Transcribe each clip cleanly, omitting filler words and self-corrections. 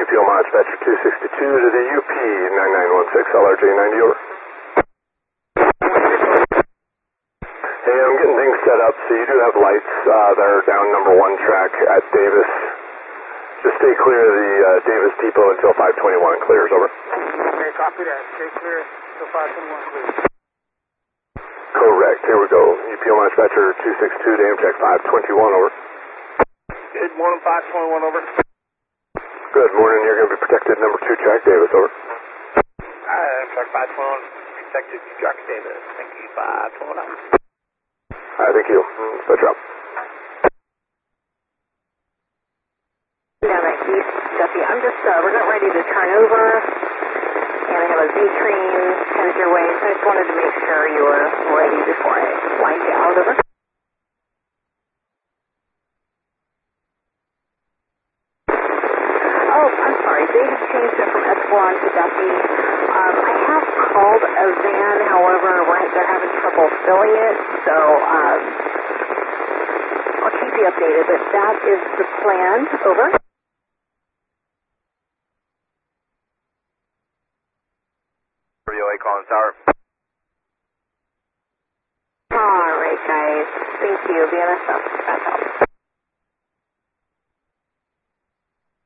UP Omaha Dispatcher 262 to the UP 9916 LRJ 90 over. Hey, I'm getting things set up, so you do have lights that are down number 1 track at Davis. Just stay clear of the Davis Depot until 521 clears, over. Okay, copy that. Stay clear until 521 clears. Correct, here we go. UP Omaha Dispatcher 262 to Amtrak 521, over. Good morning, 521, over. Good morning, you're going to be protected number 2 track Davis, over. Amtrak 521, protected track Davis. Thank you, 521. Thank you. Dispatcher out. Down at East Duffy. I'm just, we're not ready to turn over, and I have a Z train headed your way, so I just wanted to make sure you were ready before I wind you out, over. Oh, I'm sorry, David changed it from Escalon to Duffy. I have called a van, however, they're having trouble filling it, so I'll keep you updated, but that is the plan, over. VOA calling tower. Alright guys, thank you, BNSF, that's all.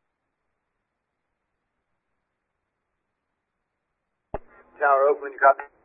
Tower open, you copy?